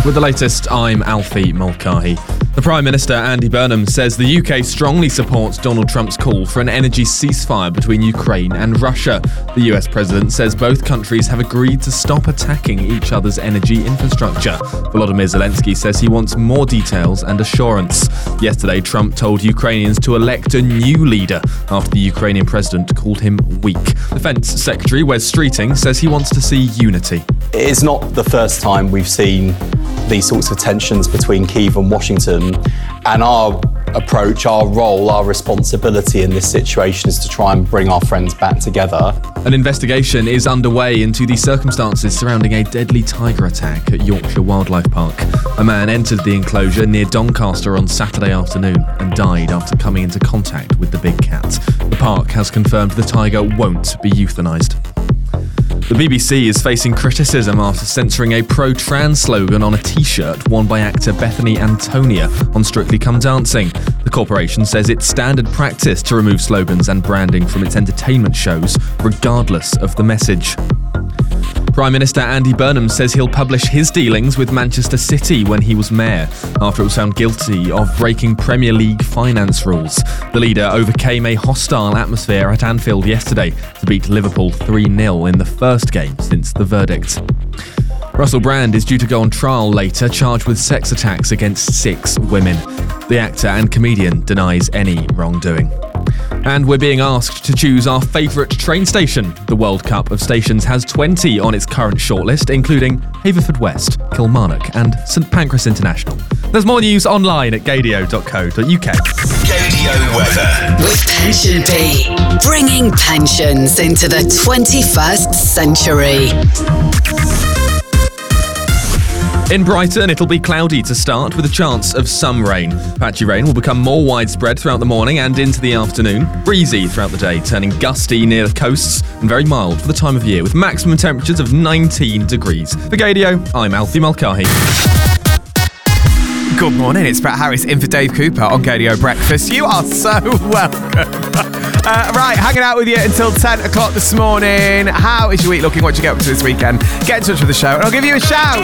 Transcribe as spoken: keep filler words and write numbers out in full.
With the latest, I'm Alfie Mulcahy. The Prime Minister, Andy Burnham, says the U K strongly supports Donald Trump's call for an energy ceasefire between Ukraine and Russia. The U S President says both countries have agreed to stop attacking each other's energy infrastructure. Volodymyr Zelensky says he wants more details and assurance. Yesterday, Trump told Ukrainians to elect a new leader after the Ukrainian president called him weak. Defence Secretary Wes Streeting says he wants to see unity. It's not the first time we've seen these sorts of tensions between Kyiv and Washington, and our approach, our role, our responsibility in this situation is to try and bring our friends back together. An investigation is underway into the circumstances surrounding a deadly tiger attack at Yorkshire Wildlife Park. A man entered the enclosure near Doncaster on Saturday afternoon and died after coming into contact with the big cat. The park has confirmed the tiger won't be euthanised. The B B C is facing criticism after censoring a pro-trans slogan on a T-shirt worn by actor Bethany Antonia on Strictly Come Dancing. The corporation says it's standard practice to remove slogans and branding from its entertainment shows, regardless of the message. Prime Minister Andy Burnham says he'll publish his dealings with Manchester City when he was mayor, after it was found guilty of breaking Premier League finance rules. The leader overcame a hostile atmosphere at Anfield yesterday to beat Liverpool three nil in the first game since the verdict. Russell Brand is due to go on trial later, charged with sex attacks against six women. The actor and comedian denies any wrongdoing. And we're being asked to choose our favourite train station. The World Cup of stations has twenty on its current shortlist, including Haverfordwest, Kilmarnock and St Pancras International. There's more news online at gadio dot co dot uk. Gadio weather. With Pension Bee, bringing pensions into the twenty-first century. In Brighton, it'll be cloudy to start with a chance of some rain. Patchy rain will become more widespread throughout the morning and into the afternoon. Breezy throughout the day, turning gusty near the coasts and very mild for the time of year with maximum temperatures of nineteen degrees. For Gadio, I'm Alfie Mulcahy. Good morning, it's Brett Harris in for Dave Cooper on Gadio Breakfast. You are so welcome. Uh, right, hanging out with you until ten o'clock this morning. How is your week looking? What did you get up to this weekend? Get in touch with the show and I'll give you a shout.